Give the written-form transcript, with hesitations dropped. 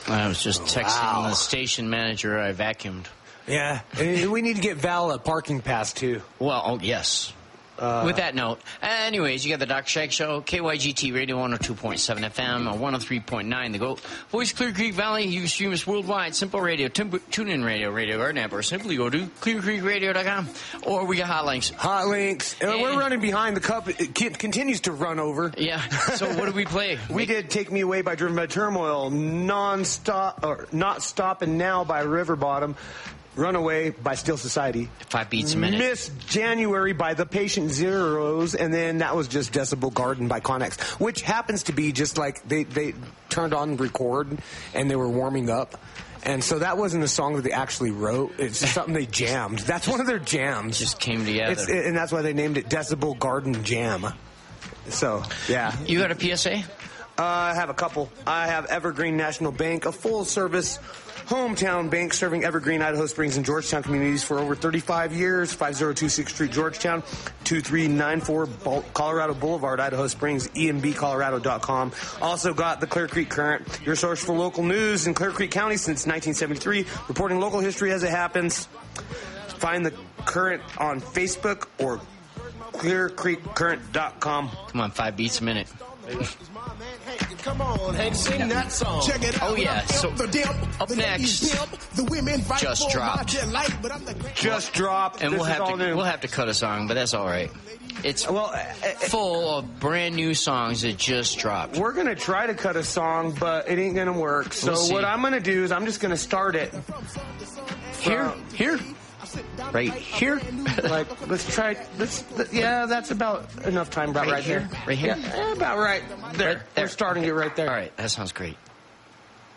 I was just texting the station manager I vacuumed. Yeah, and we need to get Val a parking pass, too. Well, yes. With that note, anyways, you got the Dr. Shag Show, KYGT Radio 102.7 FM, 103.9 The GOAT, Voice Clear Creek Valley. You can stream us worldwide, Simple Radio, TuneIn Radio, Radio Garden app, or simply go to clearcreekradio.com. Or we got hot links. Hot links. And we're running behind. The cup it continues to run over. Yeah. So what did we play? We did Take Me Away by Driven by Turmoil, Non-Stop, or Not Stopping Now by River Bottom, Runaway by Steel Society. 5 beats a minute. Miss January by The Patient Zeros, and then that was just Decibel Garden by Connex, which happens to be just like they turned on record and they were warming up. And so that wasn't a song that they actually wrote. It's something they jammed. That's one of their jams. Just came together. And that's why they named it Decibel Garden Jam. So, yeah. You got a PSA? I have a couple. I have Evergreen National Bank, a full-service hometown bank serving Evergreen, Idaho Springs, and Georgetown communities for over 35 years. 5026 Street, Georgetown, 2394 Colorado Boulevard, Idaho Springs, embcolorado.com. Also got the Clear Creek Current, your source for local news in Clear Creek County since 1973, reporting local history as it happens. Find the Current on Facebook or clearcreekcurrent.com. Come on, 5 beats a minute. Come on, Hank, sing that song. Check it out. Oh, yeah. So, up next, Just Dropped. Just Dropped. And we'll have to cut a song, but that's all right. It's full of brand new songs that just dropped. We're going to try to cut a song, but it ain't going to work. So what I'm going to do is I'm just going to start it. Here? Right here? Yeah, that's about enough time. About right here. Right here? Yeah, about right there. Right there. We're starting it right there. All right, that sounds great.